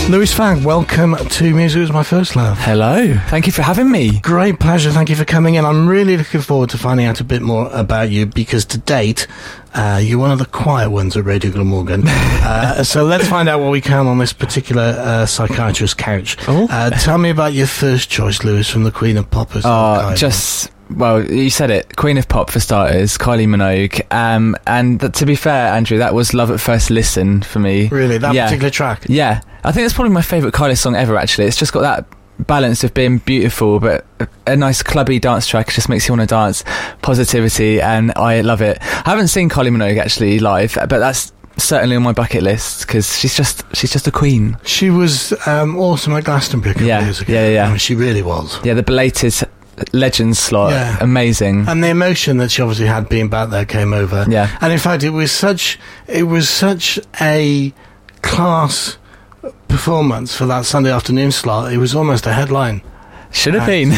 Lewis Fagg, welcome to Music Was My First Love. Hello, thank you for having me. Great pleasure, thank you for coming in. I'm really looking forward to finding out a bit more about you, because to date, you're one of the quiet ones at Radio Glamorgan. So let's find out what we can on this particular psychiatrist couch. Tell me about your first choice, Lewis, from the Queen of Pop. Well, you said it. Queen of Pop for starters, Kylie Minogue. And to be fair, Andrew, that was love at first listen for me. Really? That particular track? Yeah. I think it's probably my favourite Kylie song ever, actually. It's just got that balance of being beautiful, but a nice clubby dance track. It just makes you want to dance. Positivity, and I love it. I haven't seen Kylie Minogue, actually, live, but that's certainly on my bucket list, because she's just a queen. She was awesome at Glastonbury a couple of years ago. Yeah. I mean, she really was. Yeah, the belated Legends slot, amazing, and the emotion that she obviously had being back there came over. Yeah, and in fact, it was such a class performance for that Sunday afternoon slot. It was almost a headline. Should have been.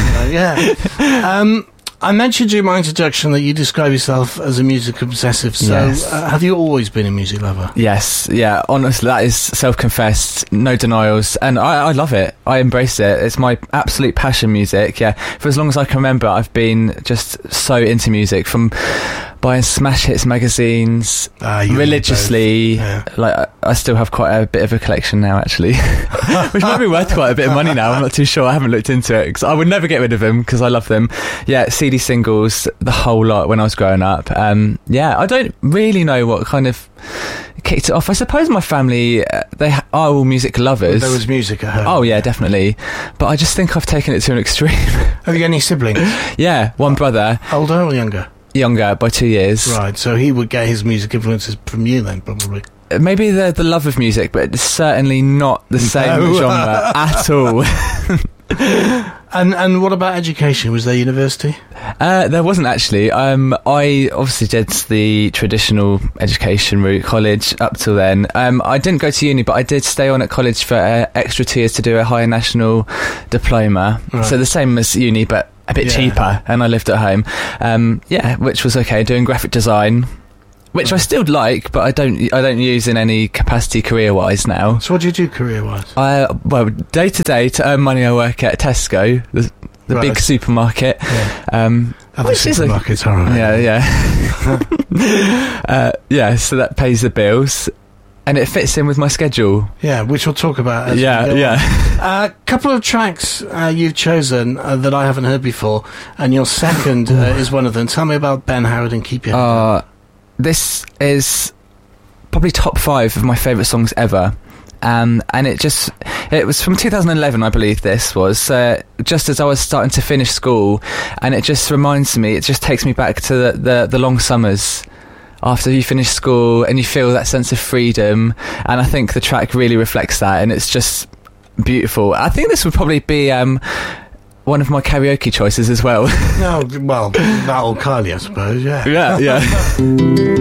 I mentioned in my introduction that you describe yourself as a music obsessive, so yes. Have you always been a music lover? Yes, yeah, honestly, that is self-confessed, no denials, and I love it. I embrace it. It's my absolute passion, music, yeah. For as long as I can remember, I've been just so into music, from buying Smash Hits magazines religiously. Yeah. Like, I still have quite a bit of a collection now, actually, which might be worth quite a bit of money now. I'm not too sure. I haven't looked into it, because I would never get rid of them, because I love them. Yeah, CD singles, the whole lot when I was growing up. Yeah, I don't really know what kind of kicked it off. I suppose my family, they are all music lovers. There was music at home. Oh yeah, definitely. But I just think I've taken it to an extreme. Have you got any siblings? Yeah, one brother. Older or younger? Younger by 2 years. Right, so he would get his music influences from you then, probably. Maybe the love of music, but it's certainly not the same genre at all. And what about education? Was there university? There wasn't, actually. I obviously did the traditional education route, college, up till then. I didn't go to uni, but I did stay on at college for extra 2 years to do a higher national diploma. Right. So the same as uni, but a bit cheaper, and I lived at home. Which was okay, doing graphic design, which I still like, but I don't use in any capacity career-wise now. So what do you do career-wise? Well, day to day, to earn money, I work at Tesco, the big supermarket. Yeah. Other supermarkets are alright. Yeah. So that pays the bills, and it fits in with my schedule. Yeah, which we'll talk about as we go on. A couple of tracks you've chosen that I haven't heard before, and your second is one of them. Tell me about Ben Howard and Keep Your Head Down. This is probably top 5 of my favourite songs ever. And it was from 2011, I believe this was, just as I was starting to finish school, and it just reminds me, it just takes me back to the long summers after you finish school, and you feel that sense of freedom, and I think the track really reflects that, and it's just beautiful. I think this would probably be one of my karaoke choices as well. No, well, that or Kylie, I suppose, yeah. Yeah.